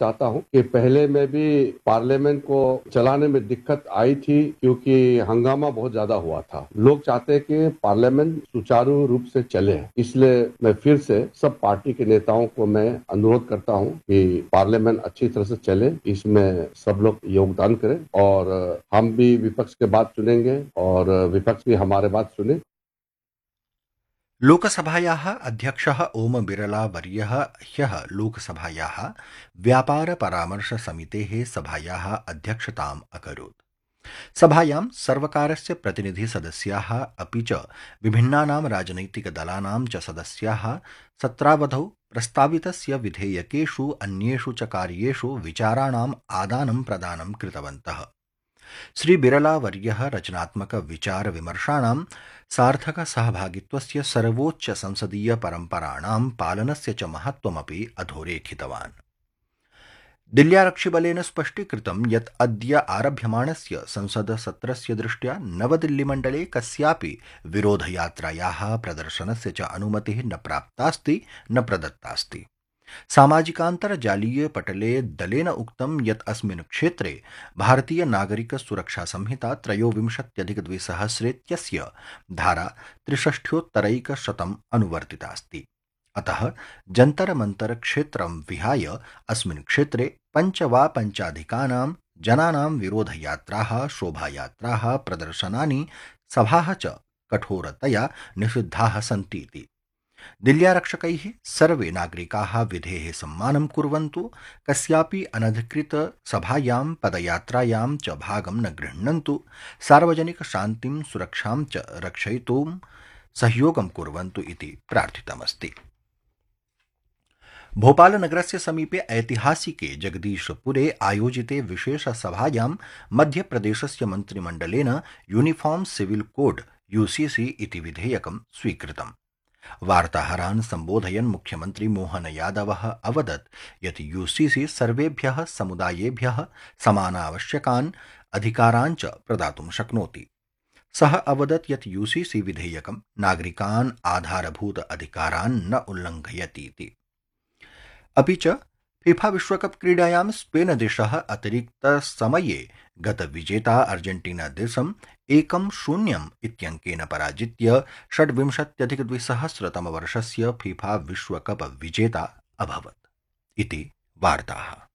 चाहता हूं कि पहले में भी पार्लियामेंट को चलाने में दिक्कत आई थी क्योंकि हंगामा बहुत ज्यादा हुआ था। लोग चाहते हैं कि पार्लियामेंट सुचारू रूप से चले, इसलिए मैं फिर से सब पार्टी के नेताओं को मैं अनुरोध करता हूं कि पार्लियामेंट अच्छी तरह से चले, इसमें सब लोग योगदान करें और हम भी विपक्ष के बात सुनेंगे और विपक्ष भी हमारे बात सुने। लोकसभायाः अध्यक्षः ओम बिरला वर्यः ह्यः लोकसभायाः व्यापारपरामर्शसमितेः सभायाः अध्यक्षताम् अकरोत्। सभायां सर्वकारस्य प्रतिनिधिसदस्याः अपि च विभिन्नानां राजनैतिकदलानां च सदस्याः सत्रावधौ प्रस्तावितस्य विधेयकेषु अन्येषु च कार्येषु विचाराणाम् आदानं प्रदानं कृतवन्तः। श्री बिरला वर्यः रचनात्मक विचार विमर्शाणां सार्थक सहभागित्वस्य सर्वोच्च संसदीय परम्पराणां पालनस्य च महत्त्वमपि अधोरेखितवान्। दिल्ल्यारक्षिबलेन स्पष्टीकृतं यत् अद्य आरभ्यमाणस्य संसदसत्रस्य दृष्ट्या नवदिल्लीमण्डले कस्यापि विरोधयात्रायाः प्रदर्शनस्य च अनुमतिः न प्राप्तास्ति न प्रदत्तास्ति। सामाजिकान्तर्जालीय पटले दलेन उक्तं यत् अस्मिन् क्षेत्रे भारतीय नागरिक सुरक्षा संहिता 23+2000 धारा 63 अनुवर्तितास्ति। अतः जन्तर मंतर क्षेत्रं विहाय अस्मिन् क्षेत्रे पञ्च वा पञ्चाधिकानां जनानां विरोधयात्राः, शोभायात्राः, प्रदर्शनानि, सभाः च कठोरतया निषिद्धाः सन्तीति। दिल्ल्यारक्षकैः सर्वे नागरिकाः विधेः सम्मानं कुर्वन्तु, कस्यापि अनधिकृत सभायां, पदयात्रायां च भागं न गृह्णन्तु, सार्वजनिक शान्तिं, सुरक्षां च रक्षयितुं सहयोगं कुर्वन्तु इति प्रार्थितमस्ति। भोपालनगरस्य समीपे ऐतिहासिके जगदीशपुरे आयोजिते विशेष सभायां मध्यप्रदेशस्य मन्त्रिमण्डलेन यूनिफॉर्म सिविल कोड यूसीसी इति विधेयकं स्वीकृतम्। वार्ताहरान् सम्बोधयन् मुख्यमन्त्री मोहन यादवः अवदत् यत् यूसीसी सर्वेभ्यः समुदायेभ्यः समानावश्यकान् अधिकारान् च प्रदातुं शक्नोति। सः अवदत् यत् यूसीसी विधेयकं नागरिकान् आधारभूत अधिकारान् न उल्लङ्घयतीति। अपि च फीफा विश्वकप क्रीडायां स्पेन देशः अतिरिक्तसमये गतविजेता अर्जेन्टीना देशं 1-0 इत्यङ्केन पराजित्य 26+2000 वर्षस्य फीफा विश्वकप विजेता अभवत् इति वार्ताः।